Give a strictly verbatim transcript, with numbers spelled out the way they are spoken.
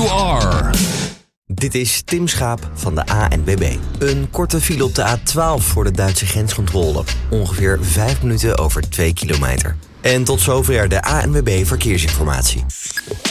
you are. Dit is Tim Schaap van de A N W B. Een korte file op de A twaalf voor de Duitse grenscontrole. Ongeveer vijf minuten over twee kilometer. En tot zover de A N W B Verkeersinformatie.